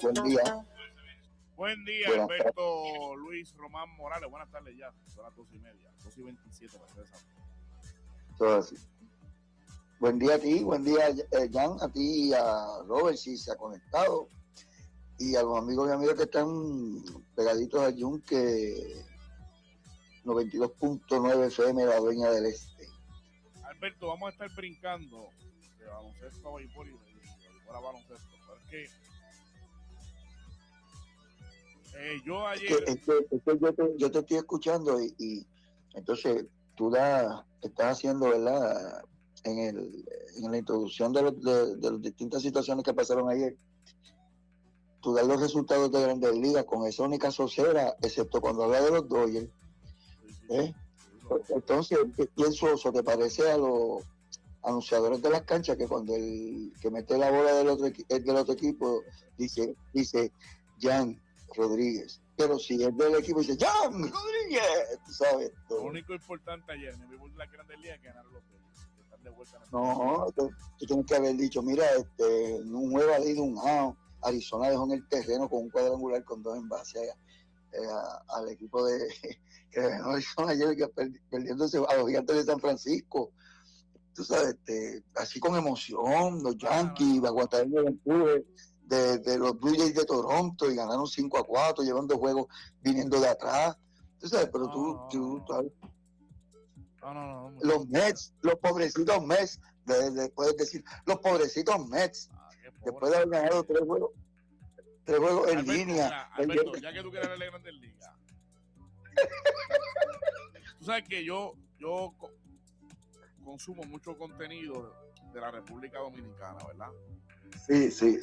Buen día. Buen día, Buenas Alberto Luis Román Morales. Buenas tardes ya. Son las 2:30, 2:27 para ser exacto. Todo así. Buen día a ti, buen día, Jan, a ti y a Robert, si se ha conectado. Y a los amigos y amigas que están pegaditos a Yunque 92.9 FM, la dueña del este. Alberto, vamos a estar brincando de baloncesto a béisbol y de béisbol a baloncesto. Porque yo ayer... Yo te estoy escuchando y entonces tú estás haciendo, ¿verdad? En la introducción de las distintas situaciones que pasaron ayer, tú das los resultados de Grandes Ligas con esa única socera, excepto cuando habla de los Dodgers. Entonces, pienso, ¿te parece a los anunciadores de las canchas que cuando el que mete la bola del otro equipo dice Jan Rodríguez, pero si es del equipo dice Jan Rodríguez, tú sabes todo. Lo único importante ayer en el béisbol de la Grandes Ligas es que ganaron los Dodgers, que están de vuelta en el no, tú tienes que haber dicho, mira, un juego ahí de un out, Arizona dejó en el terreno con un cuadrangular con 2 envases al equipo de que ganó Arizona ayer, perdiéndose a los Gigantes de San Francisco. Tú sabes, así con emoción, los Yankees, aguantar el empuje de los Blue Jays de Toronto y ganaron 5-4, llevando juegos viniendo de atrás. Tú sabes, pero tú sabes. No. Los Mets, los pobrecitos Mets, puedes decir, los pobrecitos Mets, después de haber ganado 3 juegos en Alberto, línea. Alberto, ya que tú quieres ver la Grandes Ligas, tú sabes que yo consumo mucho contenido de la República Dominicana, ¿verdad? Sí.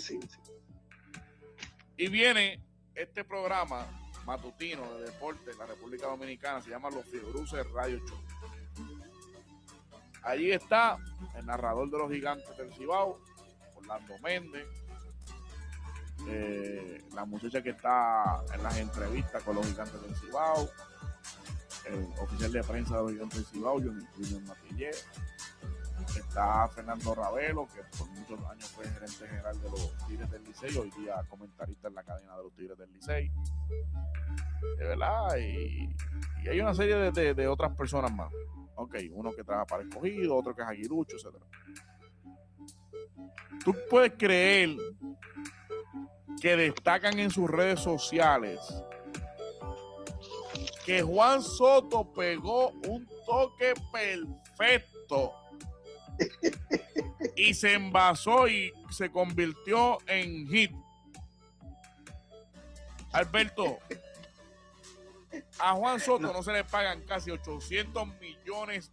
Y viene este programa matutino de deporte en la República Dominicana, se llama Los Figuruses Radio Show. Allí está el narrador de los Gigantes del Cibao, Orlando Méndez, la muchacha que está en las entrevistas con los Gigantes del Cibao, el oficial de prensa de los Gigantes del Cibao, Junior Matillé, está Fernando Ravelo, que por muchos años fue gerente general de los Tigres del Licey, hoy día comentarista en la cadena de los Tigres del Licey, de verdad, y hay una serie de otras personas más. Ok, uno que trabaja para Escogido, otro que es aguilucho, etc. Tú puedes creer que destacan en sus redes sociales que Juan Soto pegó un toque perfecto y se envasó y se convirtió en hit. Alberto, a Juan Soto no se le pagan casi $800 millones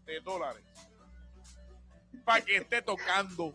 para que esté tocando.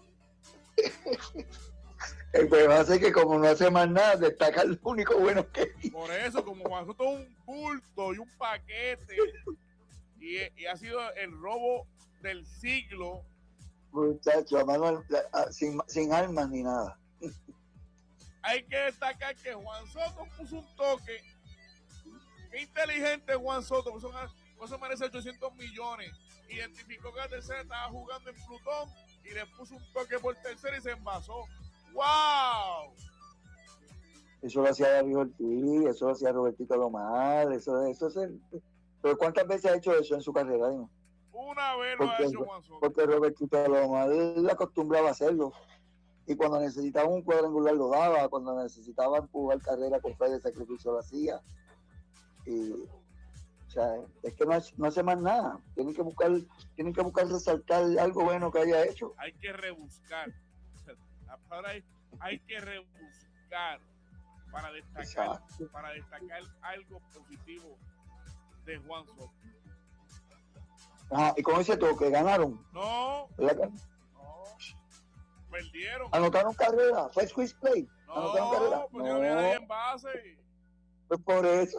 El problema es que como no hace más nada, destaca el único bueno que hizo. Por eso, como Juan Soto es un bulto y un paquete, y ha sido el robo del siglo. Muchacho, a mano, sin armas ni nada. Hay que destacar que Juan Soto puso un toque. Qué inteligente Juan Soto, por eso merece 800 millones. Identificó que la tercera estaba jugando en Plutón y le puso un toque por tercera y se envasó. ¡Wow! Eso lo hacía David Ortiz, eso lo hacía Robertito Lomar, eso es pero ¿cuántas veces ha hecho eso en su carrera? ¿No? Una vez lo ha hecho Juan Soto. Porque Robertito Lomar le acostumbraba a hacerlo. Y cuando necesitaba un cuadrangular lo daba, cuando necesitaba empujar carrera con fe de sacrificio lo hacía. Y, o sea, es que no hace más nada. Tienen que buscar resaltar algo bueno que haya hecho. Hay que rebuscar. Ahora hay que rebuscar para destacar algo positivo de Juan Soto. Ajá, y con ese toque ganaron. No. ¿Verdad? No. Perdieron. Anotaron carrera. Fue squeeze play. Anotaron carrera. Pues no había nadie en base. Pues por eso.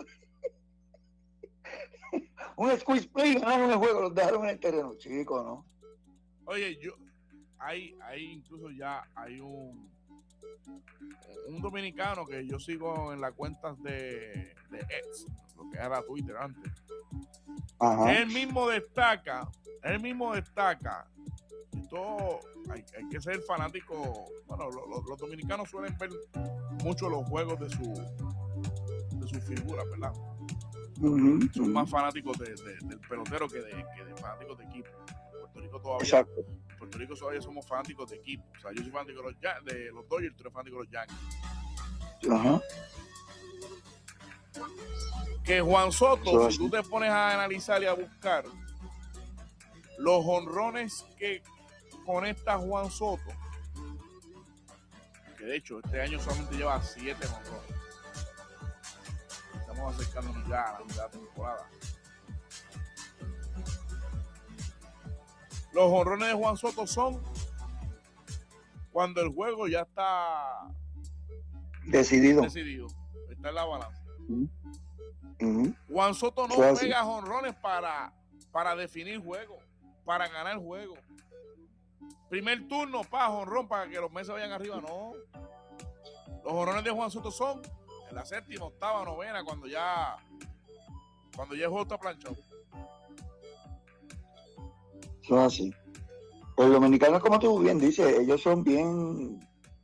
Un squeeze play, ganaron el juego, los dejaron en el terreno, chico, ¿no? Oye, hay incluso ya hay un dominicano que yo sigo en las cuentas de X, lo que era Twitter antes. Ajá. Él mismo destaca. Esto hay que ser fanático. Bueno, los dominicanos suelen ver mucho los juegos de su figura, ¿verdad? Uh-huh. Son más fanáticos del pelotero que de fanáticos de equipo. En Puerto Rico todavía somos fanáticos de equipo. O sea, yo soy fanático de los Dodgers, tú eres fanático de los Yankees. Uh-huh. Que Juan Soto, si tú te pones a analizar y a buscar los jonrones que conecta Juan Soto, que de hecho este año solamente lleva 7 jonrones. Estamos acercándonos ya a la mitad de temporada. Los jonrones de Juan Soto son cuando el juego ya está decidido. Está en la balanza. Uh-huh. Juan Soto no pega jonrones para definir juego, para ganar juego. Primer turno, jonrón para que los Mets vayan arriba, no. Los jonrones de Juan Soto son en la séptima, octava, novena, cuando ya el juego está planchado. Son así. Los dominicanos, como tú bien dices, ellos son bien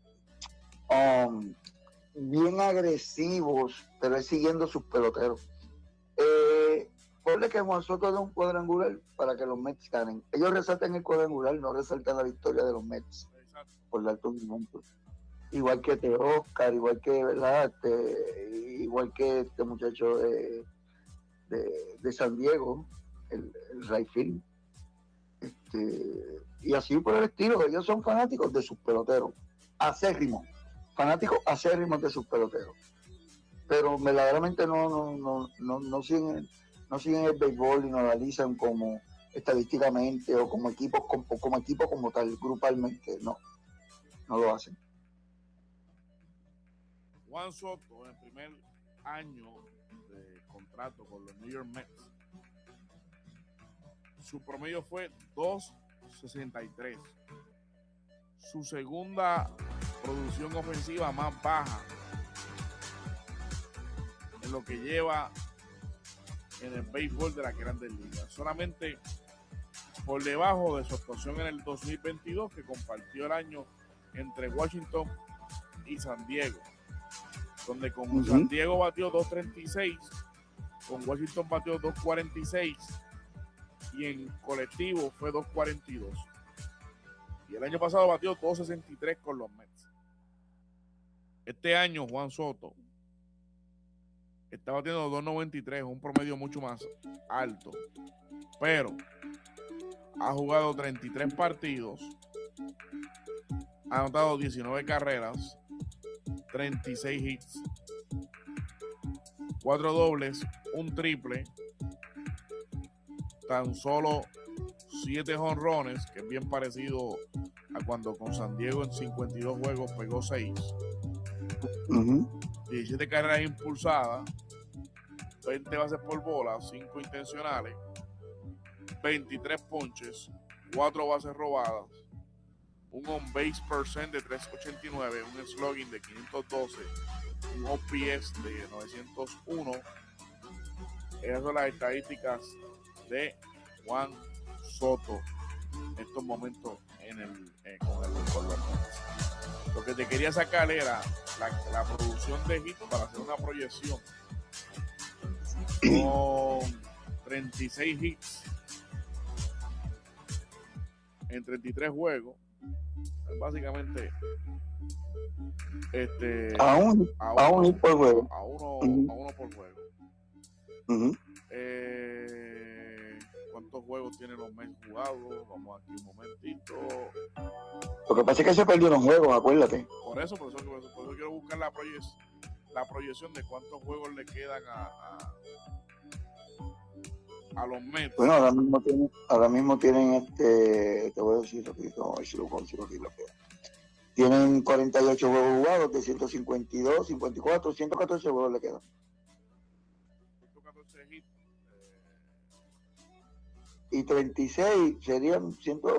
agresivos, pero es siguiendo sus peloteros. Ponle que Juan Soto da un cuadrangular para que los Mets ganen. Ellos resaltan el cuadrangular, no resaltan la victoria de los Mets. Exacto. Por darte un momento. Igual que Oscar, igual que, ¿verdad? Igual que este muchacho de San Diego, el Rayfield. Y así por el estilo. Ellos son fanáticos de sus peloteros. Fanáticos acérrimos de sus peloteros. Pero verdaderamente no siguen el béisbol y no analizan como estadísticamente o como equipo como tal, grupalmente. No lo hacen. Juan Soto, en el primer año de contrato con los New York Mets, su promedio fue 2.63. Su segunda producción ofensiva más baja en lo que lleva en el béisbol de las Grandes Ligas. Solamente por debajo de su actuación en el 2022, que compartió el año entre Washington y San Diego, donde con San Diego batió 2.36, con Washington batió 2.46 y en colectivo fue 2.42. Y el año pasado batió 2.63 con los Mets. Este año Juan Soto está batiendo 2.93, un promedio mucho más alto, pero ha jugado 33 partidos, ha anotado 19 carreras, 36 hits, 4 dobles, un triple, tan solo 7 jonrones, que es bien parecido a cuando con San Diego en 52 juegos pegó 6. 17 carreras impulsadas, 20 bases por bola, 5 intencionales, 23 ponches, 4 bases robadas, un on-base percent de 389, un slugging de 512, un OPS de 901. Esas son las estadísticas de Juan Soto en estos momentos con los Mets. Lo que te quería sacar era la producción de hits para hacer una proyección con 36 hits en 33 juegos. Básicamente a un hit por juego. A uno por juego. ¿Cuántos juegos tienen los Mets jugados? Vamos aquí un momentito. Lo que pasa es que se perdieron juegos, acuérdate. Por eso quiero buscar la proyección de cuántos juegos le quedan a los Mets. Bueno, ahora mismo tienen te voy a decir rapidito, a ver si lo consigo aquí lo que tienen 48 juegos jugados de 152, 54, 114 juegos le quedan. 114 hits. Y 36 serían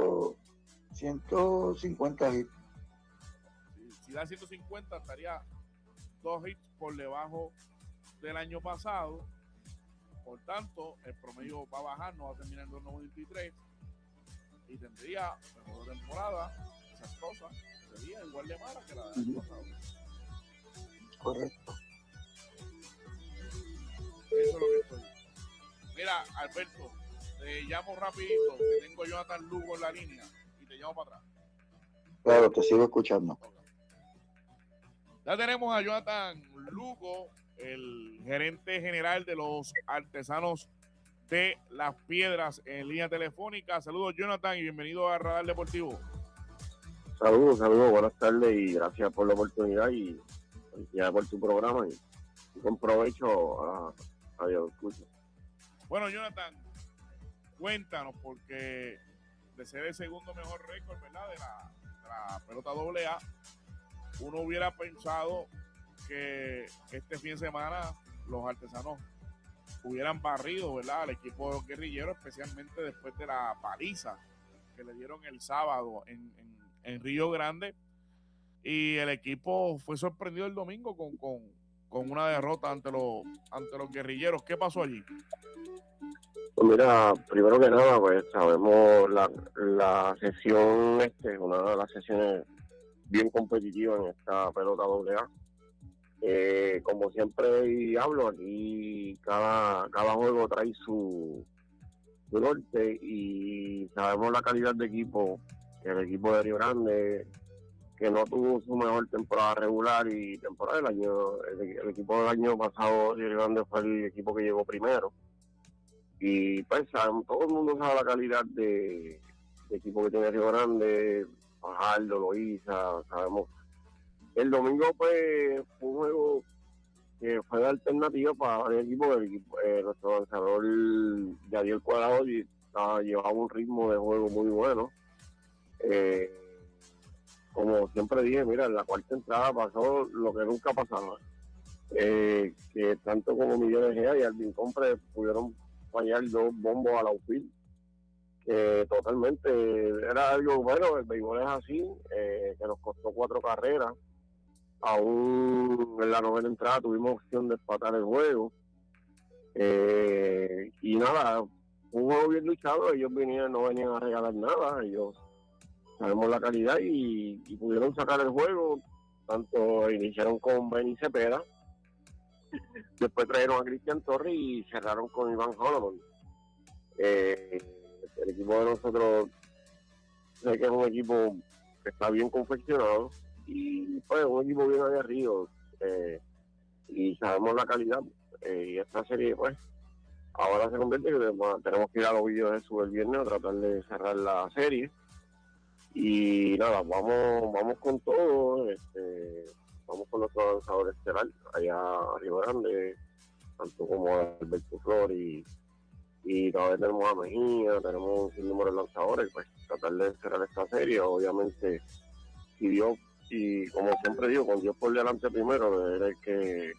150 hits. Si da 150 estaría 2 hits por debajo del año pasado. Por tanto, el promedio va a bajar, no va a terminar en 2.93 y tendría mejor temporada. Esas cosas sería igual de mala que la del año pasado. correcto. Eso es lo que estoy. Mira, Alberto, te llamo rapidito, que tengo a Jonathan Lugo en la línea y te llamo para atrás. Claro, te sigo escuchando. Ya tenemos a Jonathan Lugo, el gerente general de los artesanos de Las Piedras, en línea telefónica. Saludos, Jonathan, y bienvenido a Radar Deportivo. Saludos, buenas tardes y gracias por la oportunidad y felicidades por tu programa y con provecho a Dios. Bueno, Jonathan, cuéntanos, porque de ser el segundo mejor récord, ¿verdad?, de la pelota AA, uno hubiera pensado que este fin de semana los artesanos hubieran barrido, ¿verdad?, al equipo de los guerrilleros, especialmente después de la paliza que le dieron el sábado en Río Grande, y el equipo fue sorprendido el domingo con una derrota ante los guerrilleros. ¿Qué pasó allí? Pues mira, primero que nada, pues sabemos la sesión, una de las sesiones bien competitivas en esta pelota AA. Como siempre hablo, aquí cada juego trae su norte y sabemos la calidad de equipo, que el equipo de Río Grande, que no tuvo su mejor temporada regular y temporada del año, el equipo del año pasado, Río Grande fue el equipo que llegó primero. Y pues todo el mundo sabe la calidad de equipo que tiene Río Grande, Fajardo, Loíza, sabemos. El domingo pues fue un juego que fue de alternativa para el equipo. Nuestro lanzador Yadiel Cuadrado llevaba un ritmo de juego muy bueno. Como siempre dije, mira, en la cuarta entrada pasó lo que nunca pasaba. Que tanto como Miguel Egea y Alvin Compre pudieron fallar 2 bombos al outfield, que totalmente era algo bueno. El béisbol es así, que nos costó 4 carreras. Aún en la novena entrada tuvimos opción de empatar el juego, y nada, un juego bien luchado. Ellos no venían a regalar nada, ellos sabemos la calidad y pudieron sacar el juego. Tanto iniciaron con Benny Cepeda, después trajeron a Cristian Torres y cerraron con Iván Holloman. El equipo de nosotros, sé que es un equipo que está bien confeccionado y pues un equipo bien aguerrido, y sabemos la calidad, y esta serie pues ahora se convierte que tenemos que ir a los vídeos de eso el viernes a tratar de cerrar la serie. Y nada, vamos con todo, vamos con nuestro lanzador estelar allá a Río Grande, tanto como a Alberto Flor, y todavía tenemos a Mejía, tenemos un sinnúmero de lanzadores, pues tratar de cerrar esta serie. Obviamente, si Dios, y como siempre digo, con Dios por delante primero, de ver que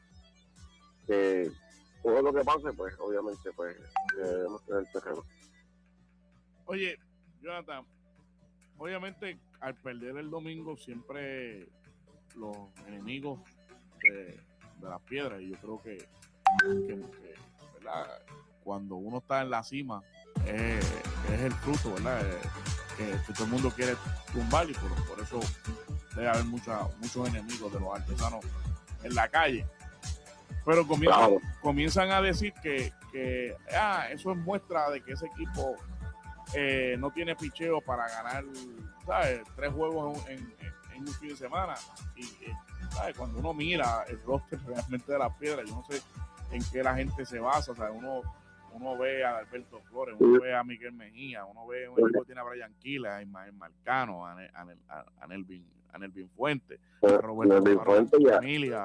todo lo que pase, pues obviamente pues debemos tener el terreno. Oye, Jonathan, obviamente al perder el domingo siempre los enemigos de Las Piedras, y yo creo que ¿verdad?, cuando uno está en la cima es el fruto, ¿verdad?, que todo el mundo quiere tumbar, y por eso debe haber muchos enemigos de los artesanos en la calle. Pero comienzan a decir que eso es muestra de que ese equipo no tiene picheo para ganar, ¿sabes?, 3 juegos en un fin de semana. Y ¿sabes?, cuando uno mira el roster realmente de Las Piedras, yo no sé en qué la gente se basa. O sea, uno ve a Alberto Flores, uno ve a Miguel Mejía, uno ve un equipo que tiene a Brian Quila, a Ismael Marcano, a Nelvin Fuentes, a Roberto Familia,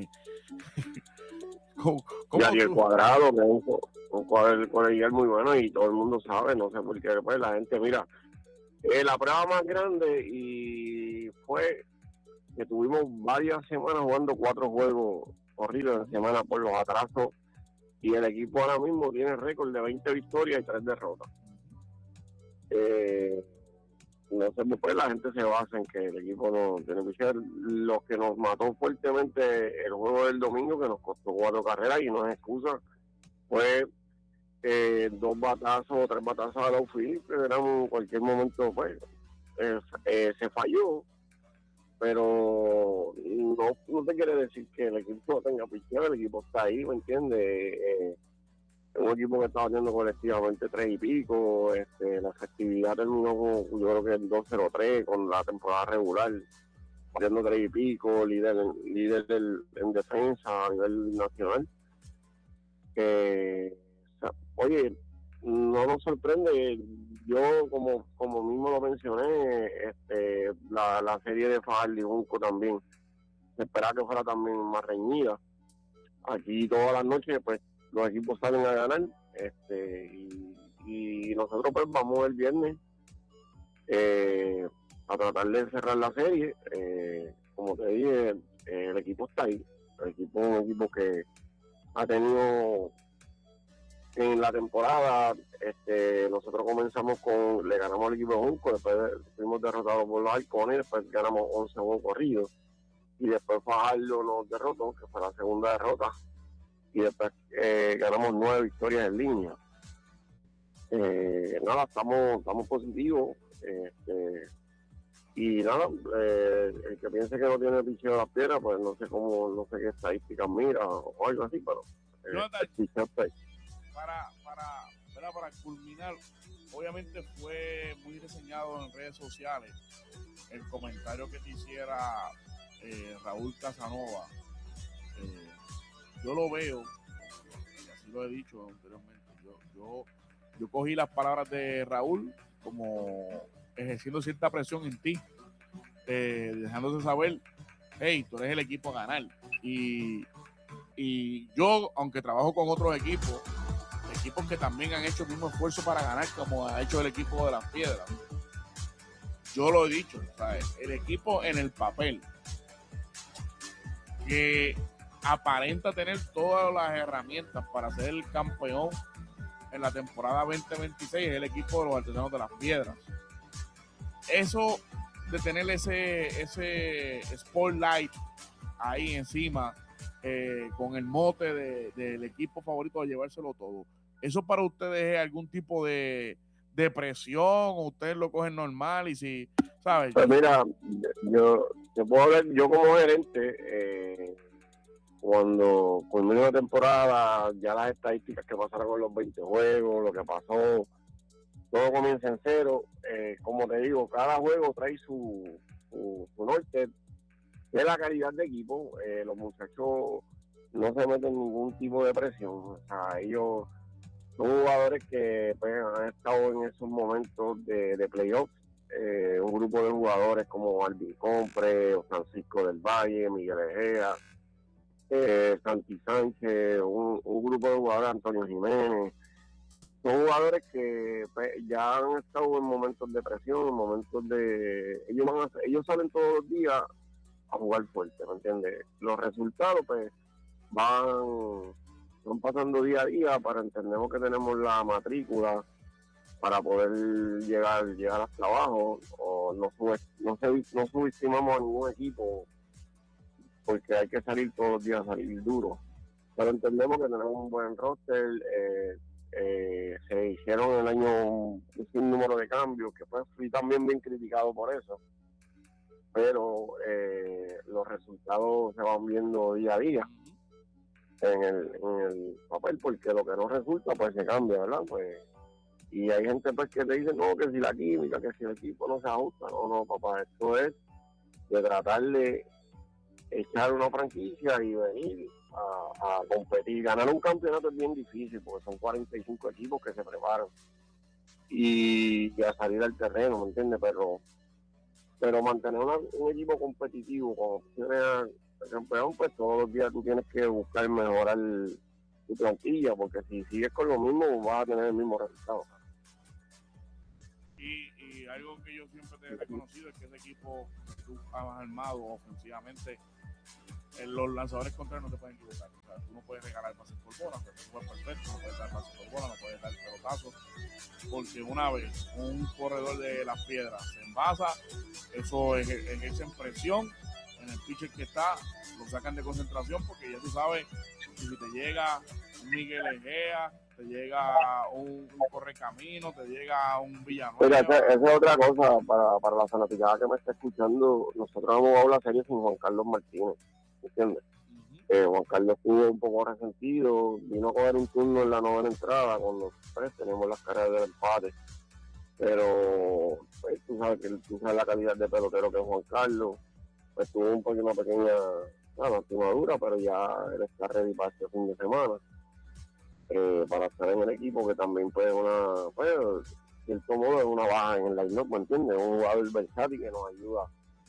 y Ariel Cuadrado, que es un colegial muy bueno, y todo el mundo sabe, no sé por qué, pues la gente, mira, la prueba más grande y fue que tuvimos varias semanas jugando 4 juegos horribles en semana por los atrasos, y el equipo ahora mismo tiene récord de 20 victorias y 3 derrotas. No sé, pues la gente se basa en que el equipo no tiene que ser. Lo que nos mató fuertemente el juego del domingo, que nos costó 4 carreras, y no es excusa, fue 2 batazos o 3 batazos al outfield, que eran en cualquier momento, pues se falló. pero no te quiere decir que el equipo no tenga picheo, el equipo está ahí, ¿me entiendes? Es un equipo que está batiendo colectivamente 3 y pico, la efectividad terminó yo creo que en 2.03 con la temporada regular, batiendo 3 y pico, líder en defensa a nivel nacional. Oye, no nos sorprende, yo como mismo lo mencioné, la serie de Fajardo y Junco también, se esperaba que fuera también más reñida. Aquí todas las noches pues los equipos salen a ganar, y nosotros pues vamos el viernes a tratar de cerrar la serie. Como te dije, el equipo está ahí, el equipo es un equipo que ha tenido en la temporada, nosotros comenzamos le ganamos al equipo de Junco, después fuimos derrotados por los Halcones, después ganamos 11 juegos corridos, y después Fajardo nos derrotó, que fue la segunda derrota, y después ganamos 9 victorias en línea. Nada, estamos positivos, y nada, el que piense que no tiene picheo de las piedras, pues no sé qué estadísticas mira o algo así, pero el picheo está ahí. Para culminar, obviamente fue muy reseñado en redes sociales el comentario que te hiciera Raúl Casanova. Yo lo veo, y así lo he dicho anteriormente, yo cogí las palabras de Raúl como ejerciendo cierta presión en ti, dejándote saber, hey, tú eres el equipo a ganar. Y yo, aunque trabajo con otros equipos que también han hecho el mismo esfuerzo para ganar como ha hecho el equipo de las Piedras, yo lo he dicho, ¿sabes? El equipo en el papel que aparenta tener todas las herramientas para ser el campeón en la temporada 2026 es el equipo de los Artesanos de las Piedras. Eso de tener ese spotlight ahí encima, con el mote del equipo favorito de llevárselo todo, ¿eso para ustedes es algún tipo de presión o ustedes lo cogen normal? Y si, ¿sabes? Pues mira, yo puedo hablar, yo como gerente, cuando culmine la temporada, ya las estadísticas que pasaron con los 20 juegos, lo que pasó, todo comienza en cero. Como te digo, cada juego trae su norte, de la calidad de equipo. Los muchachos no se meten en ningún tipo de presión. O sea, ellos son jugadores que pues, han estado en esos momentos de playoffs. Un grupo de jugadores como Alvin Compre, Francisco del Valle, Miguel Egea, Santi Sánchez, un grupo de jugadores, Antonio Jiménez. Son jugadores que pues, ya han estado en momentos de presión, en momentos de... Ellos salen todos los días a jugar fuerte, ¿me entiendes? Los resultados pues van pasando día a día, para entendemos que tenemos la matrícula para poder llegar hasta abajo, o no subestimamos a ningún equipo, porque hay que salir todos los días, salir duro, pero entendemos que tenemos un buen roster. Se hicieron en el año un número de cambios, que pues fui también bien criticado por eso, pero los resultados se van viendo día a día en el papel, porque lo que no resulta pues se cambia, ¿verdad? Pues, y hay gente pues que te dice, no, que si la química, que si el equipo no se ajusta. No, papá, esto es de tratar de echar una franquicia y venir a competir. Ganar un campeonato es bien difícil, porque son 45 equipos que se preparan y a salir al terreno, ¿me entiendes? Pero mantener un equipo competitivo con opciones al campeón, pues todos los días tú tienes que buscar mejorar tu plantilla, porque si sigues con lo mismo vas a tener el mismo resultado. Y algo que yo siempre te he reconocido es que ese equipo que tú has armado ofensivamente, los lanzadores contrarios no te pueden equivocar. O sea, tú no puedes regalar pases por bola, pero tú puedes perfecto, no puedes dar pases por bola, no puedes dar pelotazos, porque una vez un corredor de las Piedras se envasa, eso ejerce presión en el pitcher que está, lo sacan de concentración, porque ya tú sabes que si te llega un Miguel Egea te llega un Correcamino, te llega un Villanueva. Mira, esa es otra cosa para la fanaticada que me está escuchando. Nosotros hemos jugado la serie sin Juan Carlos Martínez, ¿entiendes? Juan Carlos estuvo un poco resentido, vino a coger un turno en la novena entrada cuando tenemos las carreras del empate, pero pues, tú sabes la calidad de pelotero que es Juan Carlos, pues tuvo una pequeña lastimadura, pero ya él está ready para este fin de semana, para estar en el equipo, que también pues cierto modo es una baja en el line-up, ¿me entiendes? Un jugador versátil que nos ayuda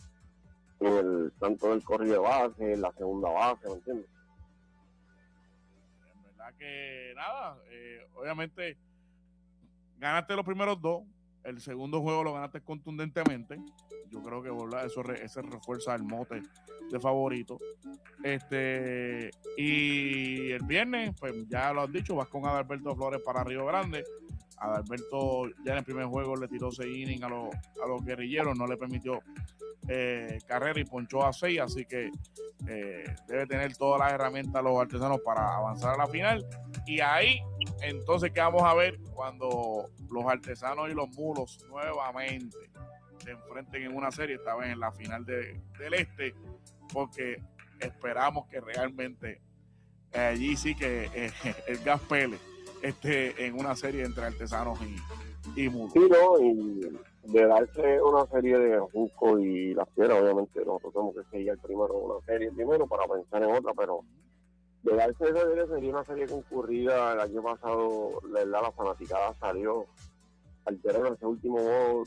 tanto del corrido de base, en la segunda base, ¿me entiendes? En verdad que nada, obviamente ganaste los primeros dos, el segundo juego lo ganaste contundentemente. Yo creo que ese refuerza el mote de favorito. Y el viernes, pues ya lo has dicho, vas con Adalberto Flores para Río Grande. Adalberto ya en el primer juego le tiró 6 innings a los guerrilleros, no le permitió carrera y ponchó a 6, así que debe tener todas las herramientas los artesanos para avanzar a la final. Y ahí entonces que vamos a ver cuando los artesanos y los mulos nuevamente se enfrenten en una serie, esta vez en la final del este, porque esperamos que realmente allí sí que el gas pele en una serie entre artesanos y mulos. Sí, ¿no? Y de darse una serie de Jusco y Las Piedras, obviamente nosotros tenemos que seguir una serie primero para pensar en otra, pero de darse esa serie sería una serie concurrida. El año pasado la fanaticada salió alterada en ese último juego,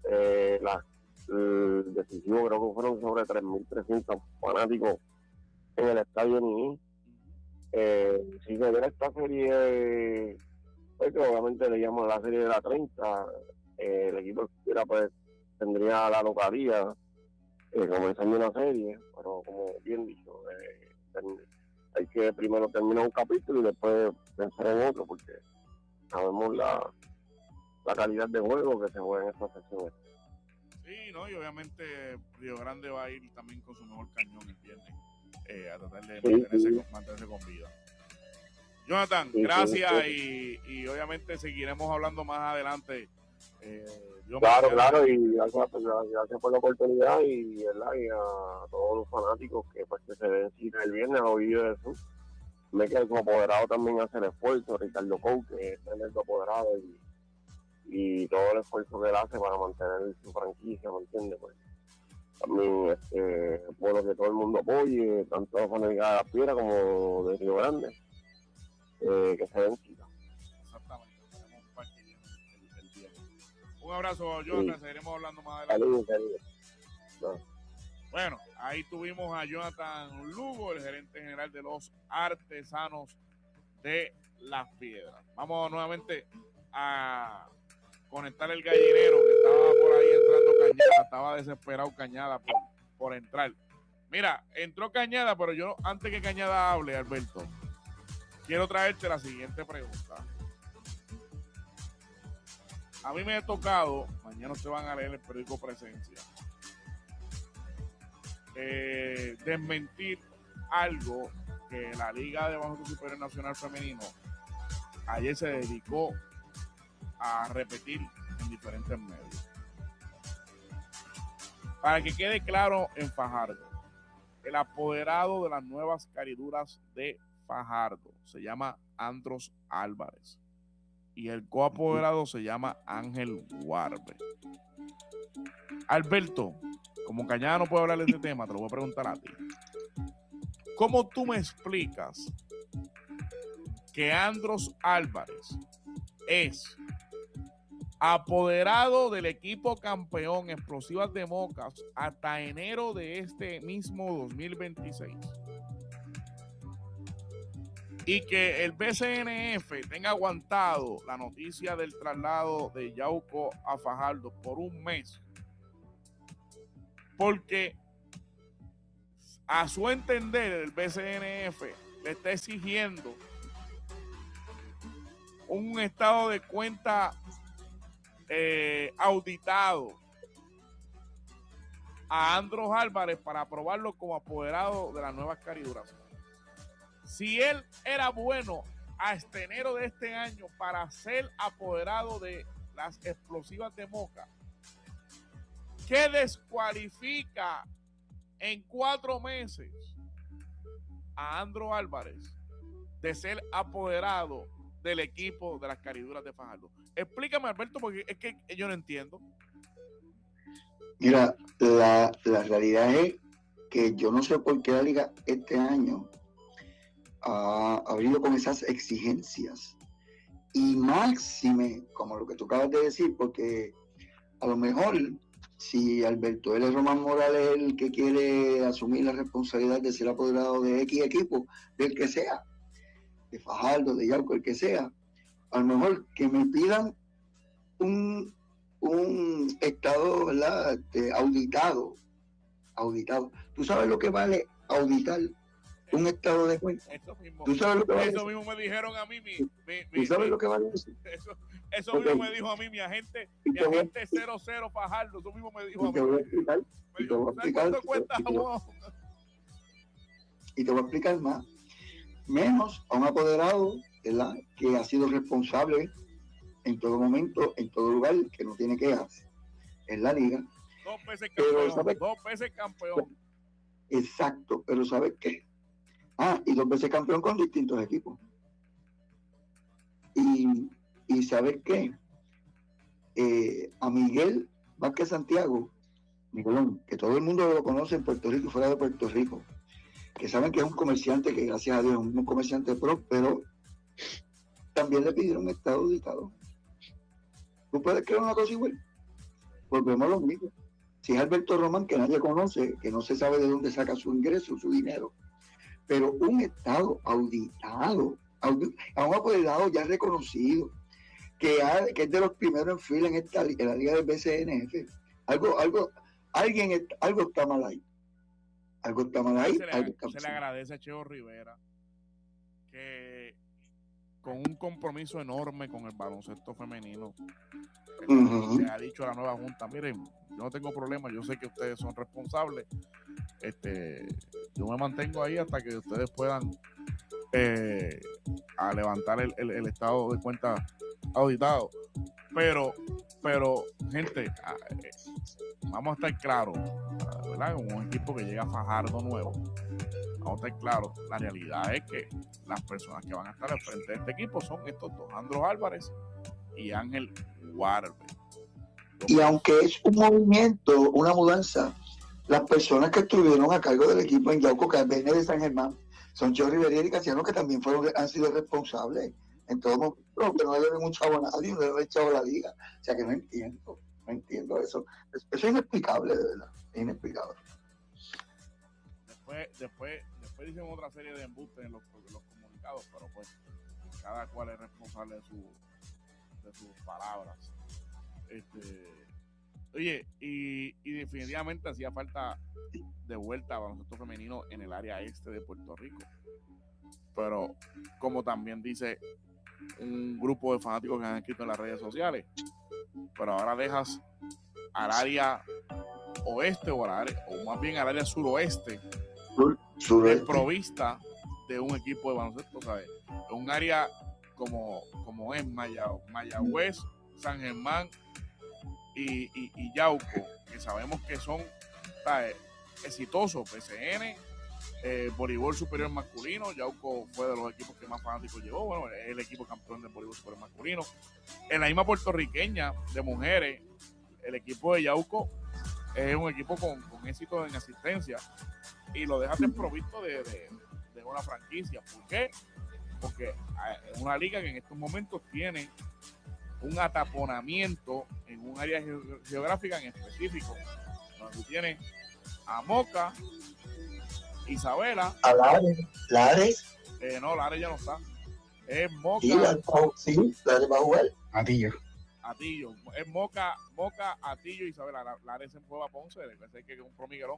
el decisivo, creo que fueron sobre 3.300 fanáticos en el estadio Niní. Si se viera esta serie, pues que obviamente le llaman la serie de la 30, el equipo pues tendría la localía comenzando una serie, pero como bien dicho, hay que primero terminar un capítulo y después pensar en otro, porque sabemos la calidad de juego que se juega en esta sesión. Sí, ¿no? Y obviamente Río Grande va a ir también con su mejor cañón el viernes, a tratar de mantenerse con vida. Jonathan, gracias. Y obviamente seguiremos hablando más adelante. Claro, y gracias por la oportunidad y a todos los fanáticos que pues que se den cita el viernes a oído de eso. Me queda como apoderado también hace el esfuerzo, Ricardo Cou, que es el apoderado, y todo el esfuerzo que él hace para mantener su franquicia, ¿me entiendes? Pues también bueno que todo el mundo apoye, tanto la fanática de Las Piedras como de Río Grande, que se den cita. Exactamente, tenemos un partido el viernes. Un abrazo, Jonathan, sí. Seguiremos hablando más adelante. Saludos. No. Bueno, ahí tuvimos a Jonathan Lugo, el gerente general de los artesanos de Las Piedras. Vamos nuevamente a conectar el gallinero que estaba por ahí entrando Cañada, estaba desesperado Cañada por entrar. Mira, entró Cañada, pero yo antes que Cañada hable, Alberto, quiero traerte la siguiente pregunta. A mí me ha tocado, mañana ustedes van a leer el periódico Presencia, desmentir algo que la Liga de Baloncesto Superior Nacional Femenino ayer se dedicó a repetir en diferentes medios. Para que quede claro en Fajardo, el apoderado de las nuevas cariduras de Fajardo se llama Andros Álvarez y el coapoderado se llama Ángel Guarbe. Alberto, como Cañada no puede hablar de este tema, te lo voy a preguntar a ti. ¿Cómo tú me explicas que Andros Álvarez es apoderado del equipo campeón Explosivas de Mocas hasta enero de este mismo 2026? Y que el BCNF tenga aguantado la noticia del traslado de Yauco a Fajardo por un mes, porque a su entender el BCNF le está exigiendo un estado de cuenta auditado a Andros Álvarez para aprobarlo como apoderado de las nuevas cariduras. Si él era bueno hasta enero de este año para ser apoderado de las explosivas de Moca, ¿qué descualifica en 4 meses a Andro Álvarez de ser apoderado del equipo de las Cariduras de Fajardo? Explícame, Alberto, porque es que yo no entiendo. Mira, la realidad es que yo no sé por qué la liga este año ha venido con esas exigencias, y máxime, como lo que tú acabas de decir, porque a lo mejor si Alberto L. Román Morales es el que quiere asumir la responsabilidad de ser apoderado de X equipo, del que sea, de Fajardo, de Yauco, el que sea, a lo mejor que me pidan un estado, ¿verdad?, auditado. ¿Tú sabes lo que vale auditar un estado de cuenta? Eso mismo, ¿Tú sabes lo que vale eso mismo me dijeron a mí. ¿Tú sabes lo que vale eso? Eso mismo me dijo a mí mi agente 00 Fajardo. Eso mismo me dijo a mí. Y te voy a explicar. Y te voy a explicar más. Menos a un apoderado, ¿verdad?, que ha sido responsable en todo momento, en todo lugar, que no tiene quejas en la liga. 2 veces campeón, pero, 2 veces campeón. Exacto, pero ¿sabes qué? Y 2 veces campeón con distintos equipos. Y ¿sabes qué? A Miguel Vázquez Santiago, Miguelón, que todo el mundo lo conoce en Puerto Rico y fuera de Puerto Rico, que saben que es un comerciante, que gracias a Dios es un comerciante próspero, también le pidieron un estado auditado. ¿Tú puedes creer una cosa igual? Volvemos a lo mismo. Si es Alberto Román, que nadie conoce, que no se sabe de dónde saca su ingreso, su dinero, pero un estado auditado, a un apoderado ya reconocido, que es de los primeros en fila en la liga del BCNF, algo está mal ahí. Algo está mal ahí. Se le agradece a Cheo Rivera que con un compromiso enorme con el baloncesto femenino, le ha dicho a la nueva junta: miren, yo no tengo problema, yo sé que ustedes son responsables, yo me mantengo ahí hasta que ustedes puedan a levantar el estado de cuenta auditado, pero gente, vamos a estar claros, ¿verdad? Un equipo que llega a Fajardo nuevo, vamos a estar claros, la realidad es que las personas que van a estar al frente de este equipo son estos dos, Andro Álvarez y Ángel Warbe. Y aunque es un movimiento, una mudanza, las personas que estuvieron a cargo del equipo en Yauco, que viene de San Germán, son Cheo Rivera y Casiano, que también han sido responsables en todo momento, que no le deben un chavo a nadie, no le deben echado a la liga. O sea que no entiendo eso. Eso es inexplicable, de verdad, es inexplicable. Después dicen otra serie de embustes en los comunicados, pero pues cada cual es responsable de sus palabras. Oye, y definitivamente hacía falta de vuelta a baloncesto femenino en el área este de Puerto Rico, pero como también dice un grupo de fanáticos que han escrito en las redes sociales, pero ahora dejas al área oeste o más bien al área suroeste desprovista de un equipo de baloncesto, ¿sabes? Un área como es Mayagüez, San Germán y Yauco, que sabemos que son, ¿sabes?, exitosos. PCN, voleibol superior masculino. Yauco fue de los equipos que más fanáticos llevó. Bueno, es el equipo campeón del voleibol superior masculino. En la misma puertorriqueña de mujeres, el equipo de Yauco es un equipo con éxito en asistencia, y lo dejas desprovisto de una franquicia. ¿Por qué? Porque es una liga que en estos momentos tiene un ataponamiento en un área geográfica en específico, donde tú tienes a Moca, Isabela, a Lares. No, Lares ya no está. Es Moca. Sí, Lares va a jugar. Atillo. Es Moca, Atillo, Isabela. Lares se fue a Ponce, parece que compró Miguelón.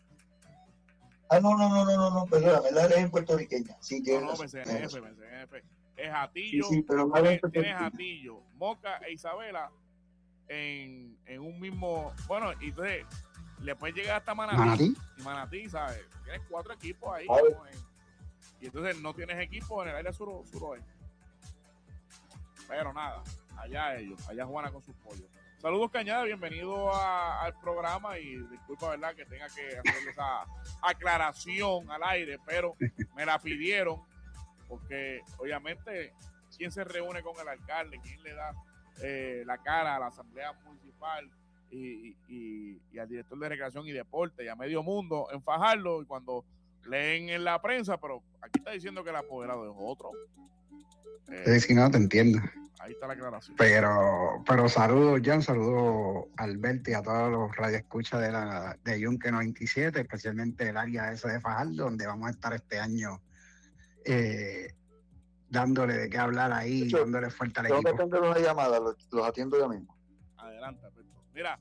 No, perdóname, Lares es puertorriqueña. Sí, no, PCNF. Es Atillo, sí, pero tienes Atillo, Moca e Isabela en un mismo, bueno, y entonces le puedes llegar hasta Manatí, y Manatí, ¿sabes? Tienes 4 equipos ahí, ¿no? Y entonces no tienes equipo en el área suroeste. Pero nada, allá ellos, allá Juana con sus pollos. Saludos, Cañada, bienvenido al programa y disculpa, ¿verdad?, que tenga que hacer esa aclaración al aire, pero me la pidieron porque, obviamente, ¿quién se reúne con el alcalde? ¿Quién le da la cara a la asamblea municipal y al director de recreación y deporte y a medio mundo en Fajardo? Y cuando leen en la prensa, pero aquí está diciendo que el apoderado es otro. Sí, no, te entiendo. Ahí está la aclaración. Pero saludos, Jan, saludos a Alberto y a todos los radioescuchas de Yunque 97, especialmente el área esa de Fajardo, donde vamos a estar este año dándole de qué hablar ahí, dándole fuerte al equipo. Tengo que atender una llamada, los atiendo ya mismo. Adelante, Alberto. Mira,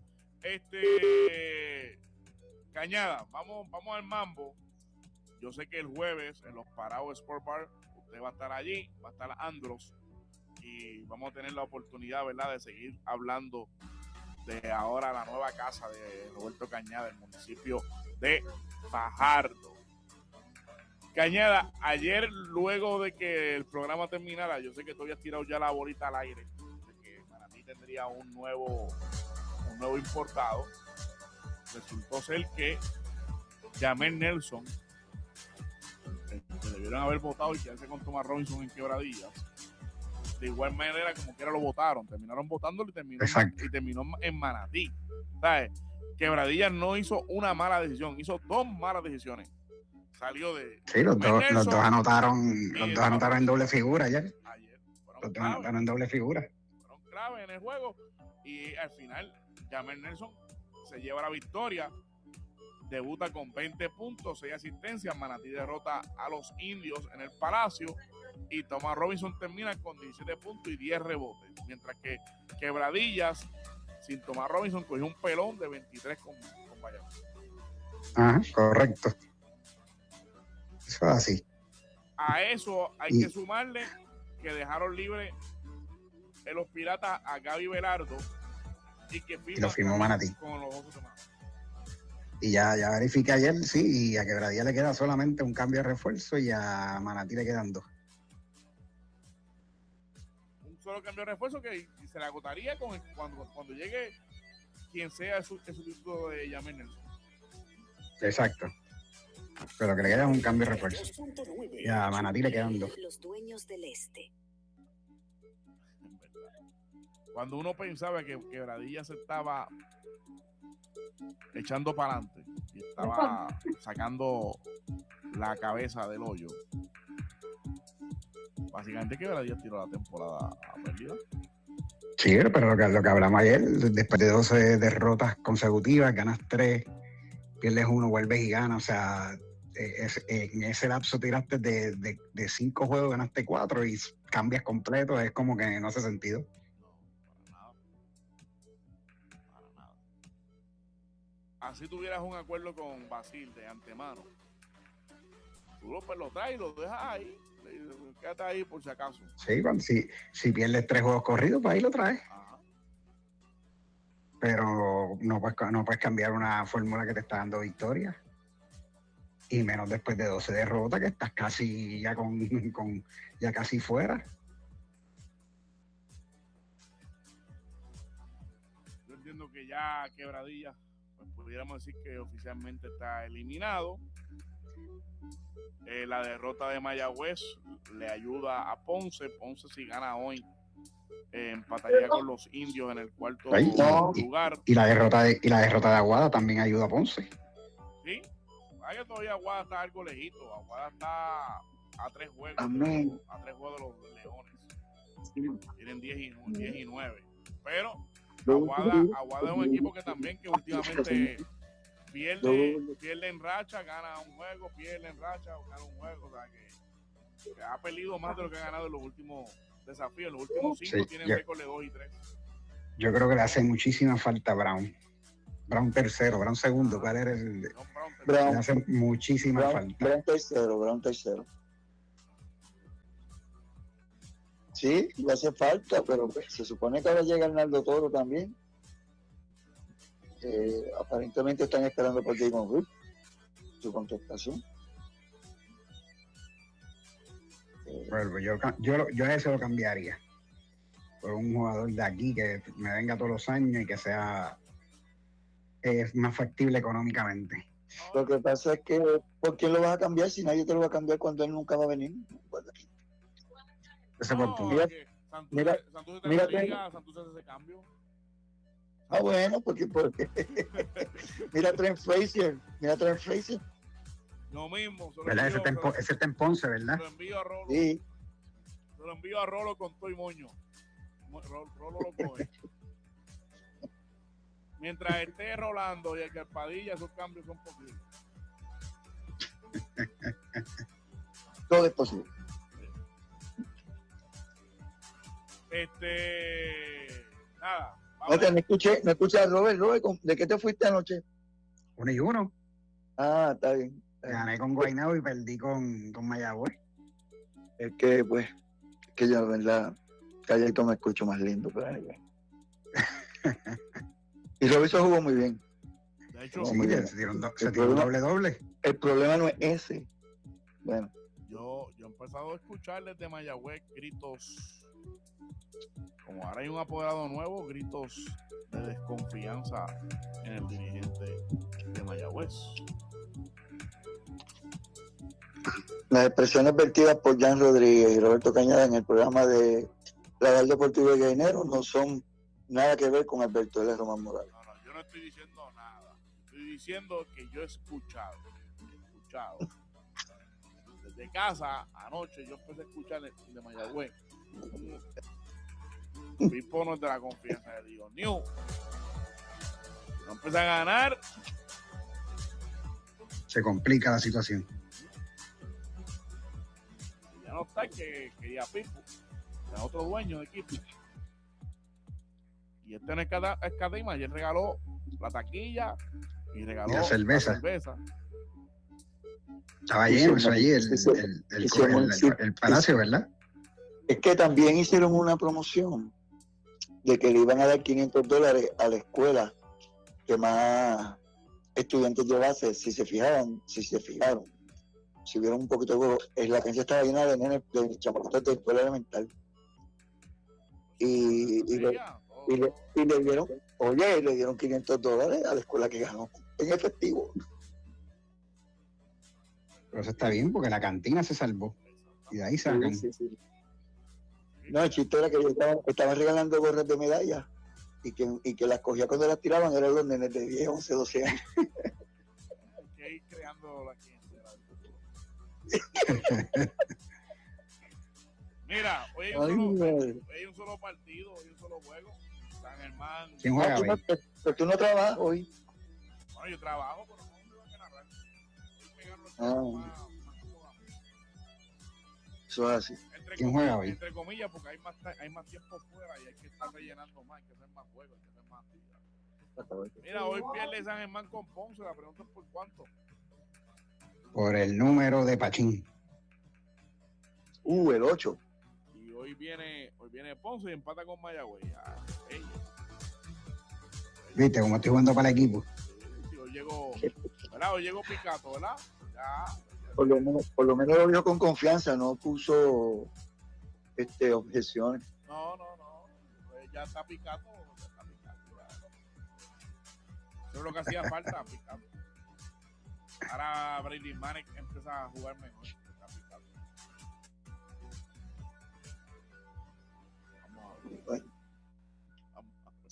Cañada, vamos al mambo. Yo sé que el jueves en los Parados Sport Bar usted va a estar allí, va a estar Andros y vamos a tener la oportunidad, ¿verdad?, de seguir hablando de ahora la nueva casa de Roberto Cañada, el municipio de Fajardo. Cañada, ayer luego de que el programa terminara, yo sé que tú habías tirado ya la bolita al aire, de que Manatí tendría un nuevo importado. Resultó ser que Jamel Nelson, que debieron haber votado y quedarse con Thomas Robinson en Quebradillas, de igual manera como quiera lo votaron, terminaron votándolo y terminó en Manatí. ¿Sabes? Quebradillas no hizo una mala decisión, hizo dos malas decisiones. Salió de... Sí, los dos anotaron en doble figura ayer. Los dos anotaron en doble figura. Fueron clave en el juego y al final Jamel Nelson se lleva la victoria. Debuta con 20 puntos, 6 asistencias. Manatí derrota a los Indios en el Palacio y Thomas Robinson termina con 17 puntos y 10 rebotes, mientras que Quebradillas sin Thomas Robinson cogió un pelón de 23 con Bayamón. Ajá, correcto. Eso es así. A eso hay que sumarle que dejaron libre en los Piratas a Gaby Velardo y que lo firmó Manatí con los Osos de Manatí. Y ya verifiqué ayer, sí, y a Quebradilla le queda solamente un cambio de refuerzo y a Manatí le quedan 2. Un solo cambio de refuerzo que se le agotaría cuando llegue quien sea el sustituto de Jamel Nelson. Exacto. Pero que le queda un cambio de refuerzo. Y a Manatí le quedan 2. Los dueños del este. Cuando uno pensaba que Quebradilla se estaba echando para adelante y estaba sacando la cabeza del hoyo, básicamente Quebradilla tiró la temporada a pérdida. Sí, pero lo que hablamos ayer, después de 12 derrotas consecutivas, ganas 3, pierdes 1, vuelves y ganas, o sea, en ese lapso tiraste de 5 juegos, ganaste 4 y cambias completo, es como que no hace sentido. Así tuvieras un acuerdo con Basil de antemano, tú lo traes y lo dejas ahí, quédate ahí por si acaso. Sí, si pierdes 3 juegos corridos, pues ahí lo traes. Ajá. Pero no puedes cambiar una fórmula que te está dando victoria, y menos después de 12 derrotas que estás casi ya ya casi fuera. Yo entiendo que ya Quebradilla, pudiéramos decir que oficialmente está eliminado. La derrota de Mayagüez le ayuda a Ponce. Ponce, si gana hoy, empataría con los Indios en el cuarto lugar. Y la derrota de Aguada también ayuda a Ponce. Sí, vaya, todavía Aguada está algo lejito. Aguada está a 3 juegos. Amén. A 3 juegos de los Leones. Sí. Tienen 10 y 9. Pero Aguada es un equipo que últimamente pierde en racha, gana un juego, pierde en racha, gana un juego. O sea que ha perdido más de lo que ha ganado en los últimos desafíos. En los últimos 5 tienen récord de 2 y 3. Yo creo que le hace muchísima falta a Brown. Brown tercero, Brown segundo. ¿Cuál era el? Brown. Le hace muchísima falta. Brown tercero. Sí, le hace falta, pero se supone que ahora llega Arnaldo Toro también. Aparentemente están esperando por Damon Wood su contestación. Bueno, yo a eso lo cambiaría. un jugador de aquí que me venga todos los años y que sea más factible económicamente. Lo que pasa es que, ¿por qué lo vas a cambiar si nadie te lo va a cambiar cuando él nunca va a venir? Ese por punto. Mira, Santurce hace ese cambio. Ah, bueno, porque mira Trent Frazier. Lo mismo. ¿Verdad? Ese está en Ponce, ¿verdad? Lo envío a Rolo. Sí. Se lo envío a Rolo con todo y moño. Rolo lo coge. Mientras esté Rolando y el Carpadilla, esos cambios son posibles. Todo es posible. Nada. No escuché a Robert. Robert, ¿de qué te fuiste anoche? 1-1. Ah, está bien. Gané con Guaynabo y perdí con Mayagüez. Es que, pues, que yo, ¿verdad? Calladito me escucho más lindo, pero anyway. Y Robinson jugó muy bien. De hecho, Sí, se tiró un doble. El problema no es ese. Bueno. Yo he empezado a escuchar desde Mayagüez gritos, como ahora hay un apoderado nuevo, gritos de desconfianza en el dirigente de Mayagüez. Las expresiones vertidas por Jan Rodríguez y Roberto Cañada en el programa de Radar Deportivo de Gainero no son nada que ver con Alberto L. Román Morales. No, yo no estoy diciendo nada. Estoy diciendo que yo he escuchado. Desde casa, anoche, yo empecé a escuchar de Mayagüez. Pipo no es de la confianza. Le digo, New, no empieza a ganar. Se complica la situación. Ya no está que ya Pipo. Es otro dueño de equipo. Y este no es Cadima, y él regaló la taquilla y regaló la cerveza. Estaba Sí, lleno sí, eso allí, sí. el palacio, ¿verdad? Es que también hicieron una promoción de que le iban a dar $500 a la escuela que más estudiantes llevase, si se fijaron, si vieron un poquito de juego, la cancha estaba llena de nenes, de chamacotes de escuela elemental. Y le dieron, le dieron $500 a la escuela que ganó en efectivo. Pero eso está bien porque la cantina se salvó. Y de ahí sacan. Sí. No, el chiste era que yo estaba regalando gorras de medalla y que las cogía cuando las tiraban eran los nenes de 10, 11, 12 años. Hay que ir creando la clientela. Mira, hoy hay un solo partido, hoy un solo juego. San Germán. ¿Quién juega hoy? Pero tú no trabajas hoy. Bueno, yo trabajo, pero no me van a narrar. Eso es así. ¿Quién juega hoy? Entre comillas, porque hay más tiempo fuera y hay que estar rellenando más, hay que hacer más juegos, hay que hacer más actividades. Mira, hoy pierde San Germán con Ponce, la pregunta es por cuánto. Por el número de Pachín. El 8. Y hoy viene Ponce y empata con Mayagüez. ¿Viste cómo estoy jugando para el equipo? Sí, hoy llegó Picato, ¿verdad? Ya. Por lo menos lo vio con confianza, no puso objeciones. No. Ya está Picato. Eso es lo que hacía falta, Picato. Ahora Brady Manek empieza a jugar mejor. Está Picato. Vamos a ver.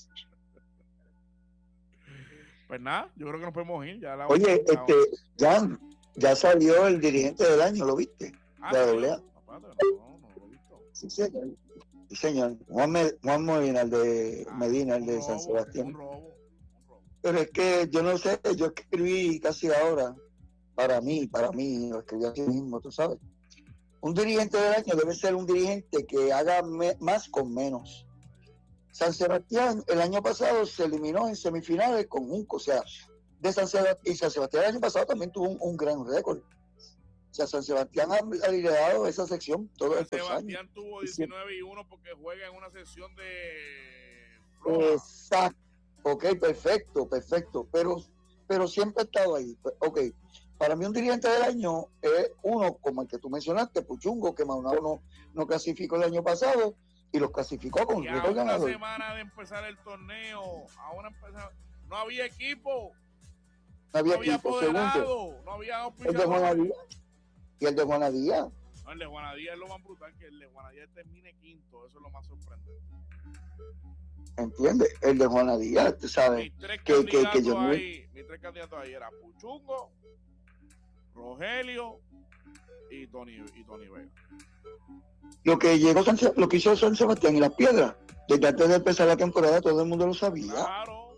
Pues nada, yo creo que nos podemos ir. Oye, Jan, ya salió el dirigente del año, ¿lo viste? Ah, de la sí, doblea. No lo he visto. Sí, señor. Juan Medina, el de Medina, el de San Sebastián. Un robo. Pero es que yo no sé, yo escribí casi ahora, para mí, lo escribí así mismo, tú sabes. Un dirigente del año debe ser un dirigente que haga más con menos. San Sebastián el año pasado se eliminó en semifinales con Junco, o sea, de San Sebastián, y San Sebastián el año pasado también tuvo un gran récord. O sea, San Sebastián ha liderado esa sección todos estos años. San Sebastián tuvo 19-1 porque juega en una sesión de floja. Exacto. Ok, perfecto. Pero siempre ha estado ahí. Ok, para mí un dirigente del año es uno como el que tú mencionaste, Puchungo, que Maunao no clasificó el año pasado, y los clasificó con Y récord a una ganador. semana de empezar el torneo, no había equipo, No había no había equipo. Segundo, apoderado, no había el de Juana auspiciadores. Díaz. Y el de Juana Díaz. No, el de Juanadía es lo más brutal, que el de Juanadía termine quinto, eso es lo más sorprendente. ¿Entiendes? El de Juana Díaz, tú sabes. Mis tres Que candidatos yo no- ahí eran Puchungo, Rogelio y Tony Vega. Lo que hizo San Sebastián y las Piedras, desde antes de empezar la temporada, todo el mundo lo sabía. Claro.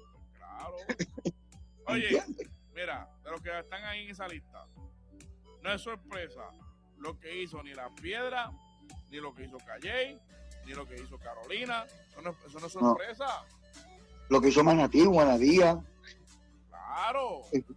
Oye, ¿Entiendes? mira, de los que están ahí en esa lista, no es sorpresa lo que hizo ni las Piedras, ni lo que hizo Calley, ni lo que hizo Carolina. Eso no es sorpresa. Lo que hizo Manatí, Juana Díaz, Claro.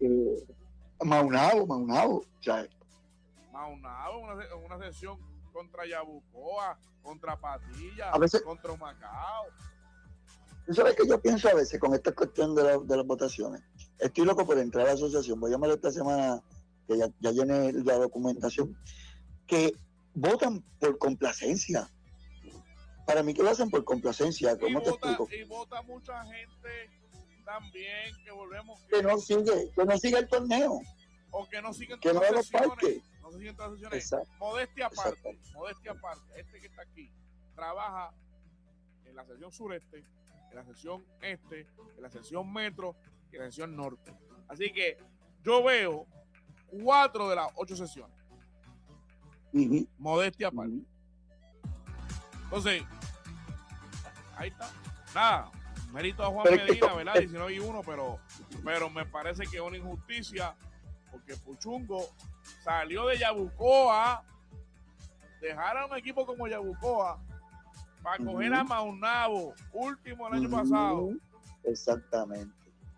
Maunabo, ¿sabes? Maunabo, una sesión contra Yabucoa, contra Patilla, A veces- contra Humacao. ¿Tú sabes qué yo pienso a veces con esta cuestión de las votaciones? Estoy loco por entrar a la asociación. Voy a llamar esta semana, que ya llené la documentación, que votan por complacencia. Para mí que lo hacen por complacencia. ¿Cómo te explico? Y vota mucha gente también, que volvemos. Que no sigue el torneo. O que no siguen Que no todas haga las sesiones. parte. No se siguen todas las sesiones. Exacto. Modestia aparte. Este que está aquí trabaja en la sección sureste, en la sección este, en la sección metro y en la sección norte. Así que yo veo 4 de las 8 sesiones. Uh-huh. Modestia aparte. Uh-huh. Entonces, ahí está. Nada, mérito a Juan Pero Medina, ¿verdad? 19-1, pero me parece que es una injusticia porque Puchungo salió de Yabucoa, dejar a un equipo como Yabucoa para coger a Maunabo, último el año pasado. Exactamente.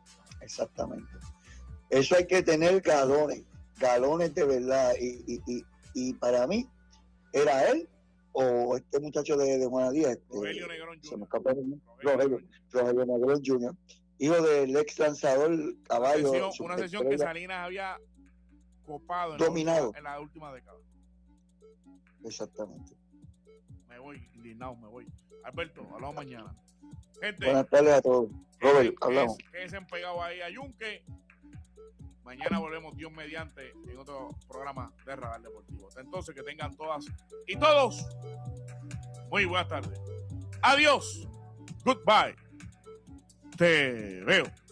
Eso hay que tener galones de verdad. Y para mí, era él o este muchacho de Juana Díaz. Rogelio Negrón Se me Jr. escapa el nombre. Rogelio Negrón Jr., hijo del ex lanzador caballo. Una sesión que Salinas había copado dominado en la última década. Exactamente. Me voy, indignado, me voy. Alberto, hablamos mañana. Gente, buenas tardes a todos. Robert, hablamos. Quédense pegados ahí a Yunque. Mañana volvemos, Dios mediante, en otro programa de Radar Deportivo. Entonces, que tengan todas y todos muy buenas tardes. Adiós. Goodbye. Te veo.